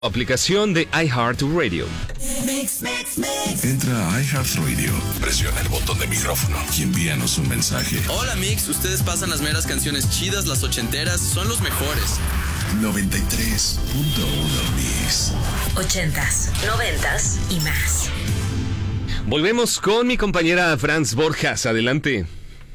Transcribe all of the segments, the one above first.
Aplicación de iHeartRadio. Entra a iHeartRadio, presiona el botón de micrófono y envíanos un mensaje. Hola Mix, ustedes pasan las meras canciones chidas, las ochenteras, son los mejores. 93.1 Mix. 80s, 90s y más. Volvemos con mi compañera Franz Borjas. Adelante.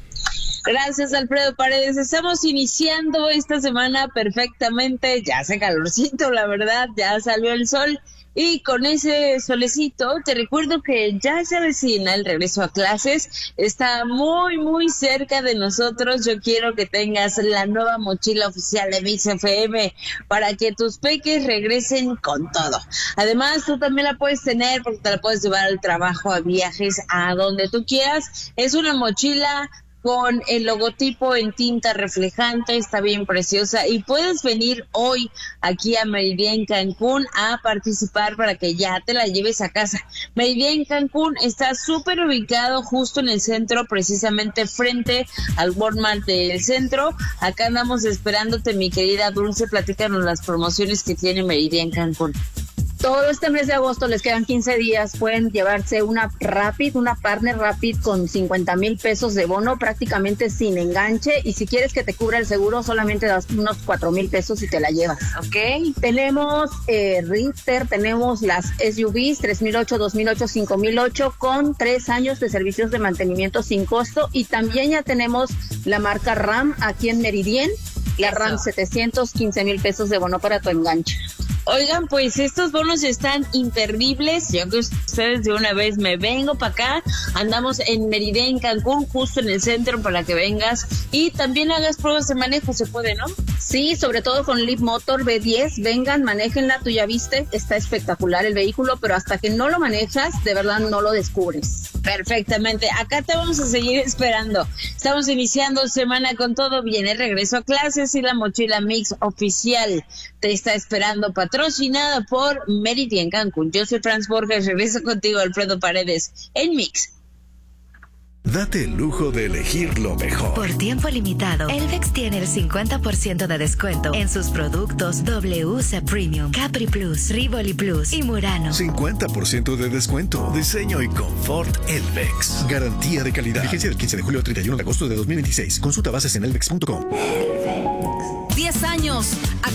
Gracias, Alfredo Paredes. Estamos iniciando esta semana perfectamente. Ya hace calorcito, la verdad, ya salió el sol. Y con ese solecito, te recuerdo que ya se avecina el regreso a clases. Está muy, muy cerca de nosotros. Yo quiero que tengas la nueva mochila oficial de Mix FM para que tus peques regresen con todo. Además, tú también la puedes tener porque te la puedes llevar al trabajo, a viajes, a donde tú quieras. Es una mochila con el logotipo en tinta reflejante, está bien preciosa, y puedes venir hoy aquí a Meridian Cancún a participar para que ya te la lleves a casa. Meridian Cancún está súper ubicado justo en el centro, precisamente frente al Walmart del centro. Acá andamos esperándote, mi querida Dulce. Platícanos las promociones que tiene Meridian Cancún. Todo este mes de agosto les quedan 15 días, pueden llevarse una Partner Rapid con 50,000 pesos de bono prácticamente sin enganche, y si quieres que te cubra el seguro solamente das unos 4,000 pesos y te la llevas. Ok. Tenemos Richter, tenemos las SUVs 3008, 2008, 5008 con 3 años de servicios de mantenimiento sin costo, y también ya tenemos la marca RAM aquí en Meridian, la RAM 715,000 pesos de bono para tu enganche. Oigan, pues estos bonos están imperdibles. Yo que ustedes de una vez me vengo para acá. Andamos en Meridian Cancún, justo en el centro, para que vengas y también hagas pruebas de manejo. ¿Se puede, no? Sí, sobre todo con Leap Motor B10. Vengan, manéjenla. Tú ya viste, está espectacular el vehículo, pero hasta que no lo manejas, de verdad no lo descubres. Perfectamente. Acá te vamos a seguir esperando. Estamos iniciando semana con todo. Viene regreso a clases y la mochila Mix oficial te está esperando, patrocinada por Meridian Cancún. Yo soy Franz Borges, regreso contigo, Alfredo Paredes, en Mix. Date el lujo de elegir lo mejor. Por tiempo limitado, Elvex tiene el 50% de descuento en sus productos WC Premium, Capri Plus, Rivoli Plus y Murano. 50% de descuento. Diseño y confort Elvex. Garantía de calidad. Vigencia del 15 de julio al 31 de agosto de 2026. Consulta bases en elvex.com. 10 años.